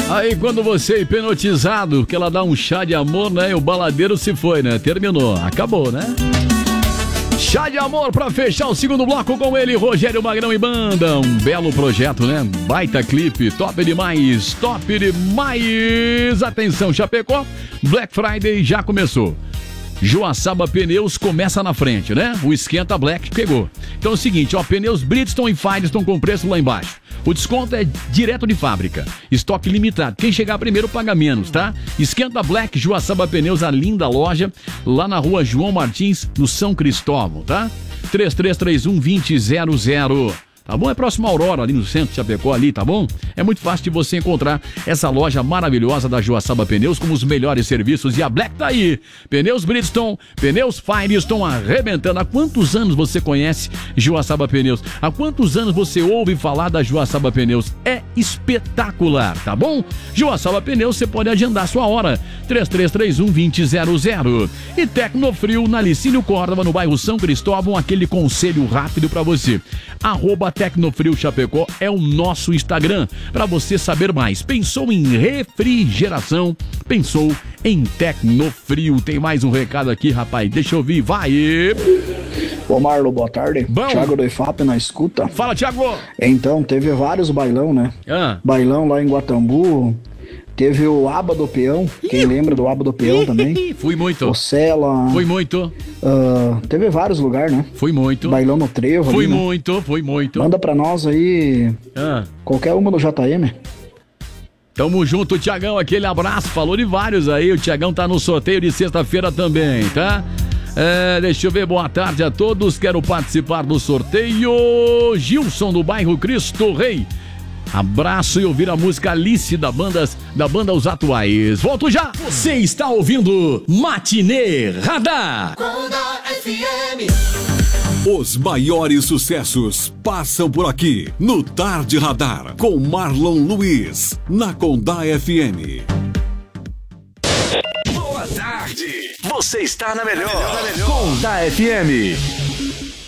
Aí quando você é hipnotizado, que ela dá um chá de amor, né? E o baladeiro se foi, né? Terminou, acabou, né? Chá de amor pra fechar o segundo bloco com ele, Rogério Magrão e Banda. Um belo projeto, né? Baita clipe, top demais, top demais. Atenção, Chapecó, Black Friday já começou. Joaçaba Pneus começa na frente, né? O Esquenta Black pegou. Então é o seguinte, ó, pneus Bridgestone e Firestone com preço lá embaixo. O desconto é direto de fábrica. Estoque limitado. Quem chegar primeiro paga menos, tá? Esquenta Black, Joaçaba Pneus, a linda loja, lá na rua João Martins, no São Cristóvão, tá? 3331-2000. Tá bom? É próximo à Aurora, ali no centro de Chapecó, ali, tá bom? É muito fácil de você encontrar essa loja maravilhosa da Joaçaba Pneus com os melhores serviços. E a Black tá aí. Pneus Bridgestone, pneus Firestone arrebentando. Há quantos anos você conhece Joaçaba Pneus? Há quantos anos você ouve falar da Joaçaba Pneus? É espetacular, tá bom? Joaçaba Pneus, você pode agendar sua hora. 3331-2000. E Tecnofrio, na Licínio Córdova, no bairro São Cristóvão, aquele conselho rápido pra você. @Tecnofrio Chapecó é o nosso Instagram, para você saber mais. Pensou em refrigeração? Pensou em Tecnofrio. Tem mais um recado aqui, rapaz. Deixa eu ouvir, vai! Ô Marlon, boa tarde. Bom. Thiago do IFAP na escuta. Fala, Thiago! Então, teve vários bailão, né? Bailão lá em Guatambu. Teve o Aba do Peão. Quem lembra do Aba do Peão também? Fui muito. O Cela. Fui muito. Teve vários lugares, né? Fui muito. Bailão no Trevo. Fui ali, né? muito, fui muito. Manda pra nós aí qualquer uma do JM. Tamo junto, Tiagão, aquele abraço. Falou de vários aí. O Tiagão tá no sorteio de sexta-feira também, tá? Deixa eu ver, boa tarde a todos. Quero participar do sorteio. Gilson do bairro Cristo Rei. Abraço e ouvir a música Alice da banda Os Atuais. Volto já! Você está ouvindo Matinê Radar. Conda FM. Os maiores sucessos passam por aqui no Tarde Radar com Marlon Luiz na Conda FM. Boa tarde. Você está na melhor. Conda FM.